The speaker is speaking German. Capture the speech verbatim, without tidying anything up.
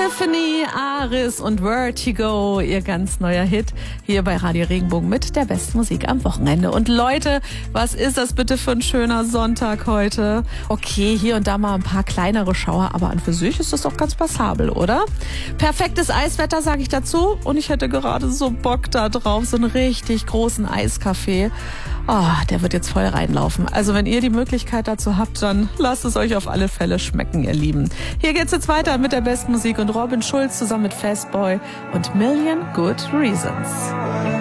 Tiffany, Aris und Vertigo, ihr ganz neuer Hit hier bei Radio Regenbogen mit der besten Musik am Wochenende. Und Leute, was ist das bitte für ein schöner Sonntag heute? Okay, hier und da mal ein paar kleinere Schauer, aber an für sich ist das doch ganz passabel, oder? Perfektes Eiswetter, sage ich dazu. Und ich hätte gerade so Bock da drauf, so einen richtig großen Eiskaffee. Oh, der wird jetzt voll reinlaufen. Also wenn ihr die Möglichkeit dazu habt, dann lasst es euch auf alle Fälle schmecken, ihr Lieben. Hier geht's jetzt weiter mit der besten Musik und Robin Schulz zusammen mit Fastboy und Million Good Reasons.